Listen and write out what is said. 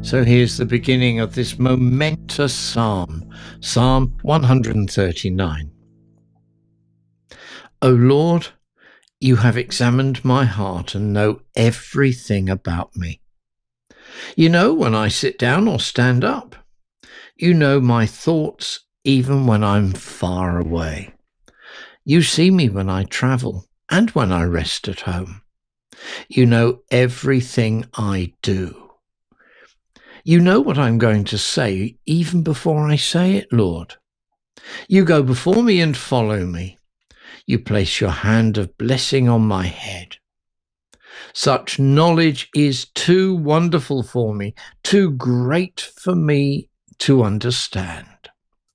So here's the beginning of this momentous psalm, Psalm 139. O Lord, you have examined my heart and know everything about me. You know when I sit down or stand up. You know my thoughts even when I'm far away. You see me when I travel and when I rest at home. You know everything I do. You know what I'm going to say even before I say it, Lord. You go before me and follow me. You place your hand of blessing on my head. Such knowledge is too wonderful for me, too great for me to understand.